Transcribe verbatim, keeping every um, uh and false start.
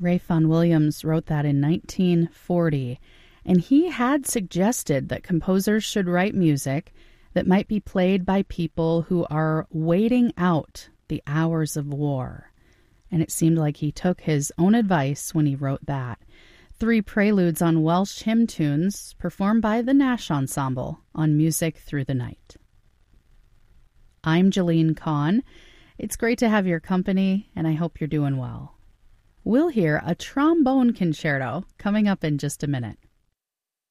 Ralph Vaughan Williams wrote that in nineteen forty, and he had suggested that composers should write music that might be played by people who are waiting out the hours of war. And it seemed like he took his own advice when he wrote that. Three preludes on Welsh hymn tunes performed by the Nash Ensemble on Music Through the Night. I'm Jolene Kahn. It's great to have your company, and I hope you're doing well. We'll hear a trombone concerto coming up in just a minute.